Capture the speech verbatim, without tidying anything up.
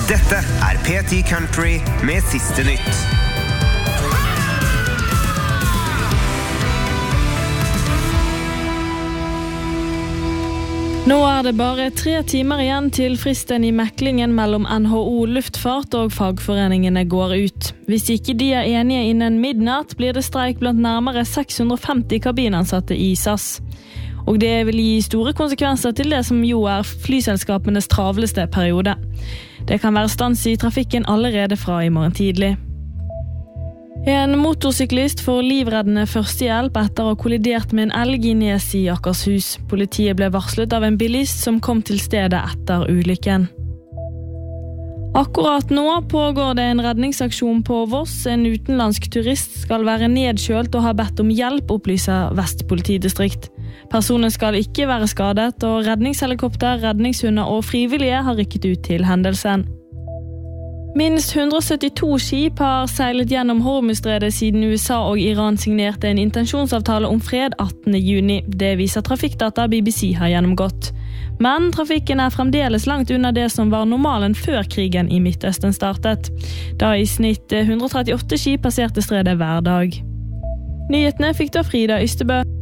Dette er P ti Country med siste nytt. Nå er det bare tre timer igjen til fristen i meklingen mellom N H O Luftfart og fagforeningene går ut. Hvis ikke de er enige innen midnatt, blir det streik blant nærmere seks hundre og femti kabinansatte i S A S. Og det vil gi store konsekvenser til det som jo er flyselskapenes travleste periode. Det kan være stans i trafikken allerede fra i morgen tidlig. En motorsyklist får livreddende førstehjelp etter å ha kollidert med en elg i Nes i Akershus. Politiet ble varslet av en bilist som kom til stedet etter ulykken. Akkurat nå pågår det en redningsaksjon på Voss. En utenlandsk turist skal være nedkjølt og ha bedt om hjelp, opplyser Vest politidistrikt. Personen skal ikke være skadet, og redningshelikopter, redningshunder og frivillige har rykket ut til hendelsen. Minst hundre og syttito skip har seilet gjennom Hormuzstredet siden U S A og Iran signerte en intensjonsavtale om fred attende juni. Det viser trafikkdata B B C har gjennomgått. Men trafikken er fremdeles langt unna det som var normalen før krigen i Midtøsten startet, da i snitt hundre og trettiåtte skip passerte stredet hver dag. Nyhetene fikk da Frida Ystebø.